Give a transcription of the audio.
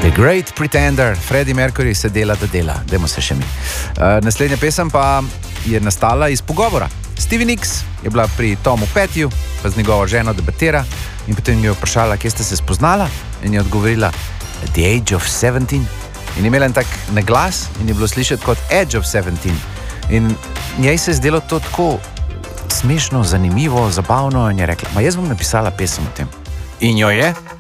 The Great Pretender, Freddie Mercury se dela, da dela. Dajmo se še mi. Naslednja pesem pa je nastala iz pogovora. Stevie Nicks je bila pri Tomu Pettyju, pa z njegovo ženo debatira in potem je vprašala, kje ste se spoznala, in je odgovorila at the age of 17. In je imela en tak naglas in je bilo slišati kot Edge of 17. In njej se je zdelo to tako smešno, zanimivo, zabavno in je rekla, ma jaz bom napisala pesem o tem. In jo je.